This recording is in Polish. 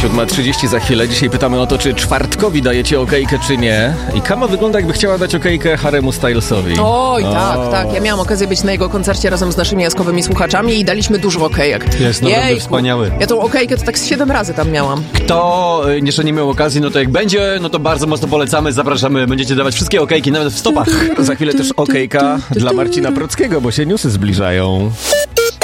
7:30 za chwilę. Dzisiaj pytamy o to, czy czwartkowi dajecie okejkę, czy nie. I Kama wygląda, jakby chciała dać okejkę Haremu Stylesowi. Oj, tak. Ja miałam okazję być na jego koncercie razem z naszymi jaskowymi słuchaczami i daliśmy dużo okejek. Jest naprawdę wspaniały. Ja tą okejkę to tak z 7 razy tam miałam. Kto jeszcze nie miał okazji, no to jak będzie, no to bardzo mocno polecamy, zapraszamy, będziecie dawać wszystkie okejki, nawet w stopach. Za chwilę też okejka dla Marcina Prockiego, bo się newsy zbliżają.